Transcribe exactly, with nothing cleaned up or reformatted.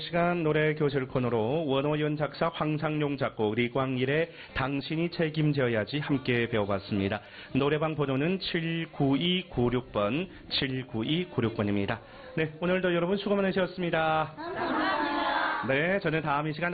시간 노래 교실 코너로 원호연 작사, 황상용 작곡, 리광일의 당신이 책임져야지 함께 배워봤습니다. 노래방 번호는 칠구이구육 번, 칠구이구육 번입니다. 네, 오늘도 여러분 수고 많으셨습니다. 감사합니다. 네, 저는 다음 이 시간